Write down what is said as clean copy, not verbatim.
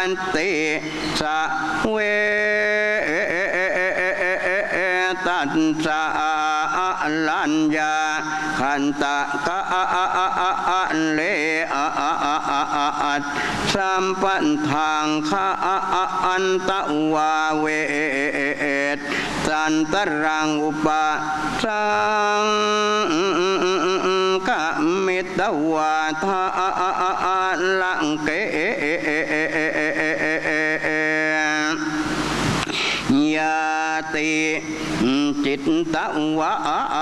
ติสะเวตัสสะลัญญาขันตะกะเลสัมปันทังคะอันตะวาเวสันตรังอุปสังกะมิตวาทาลังเกยาติจิตตวะ